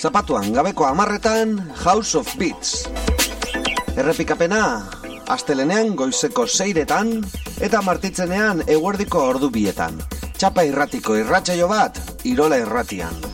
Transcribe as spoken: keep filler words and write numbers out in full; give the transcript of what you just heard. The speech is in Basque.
Zapatuan gabeko amarretan House of Beats. Errepikapena astelenean goizeko seiretan eta martitzenean eguerdiko ordu bietan. Txapa irratiko irratsaio bat, Irola Irratian.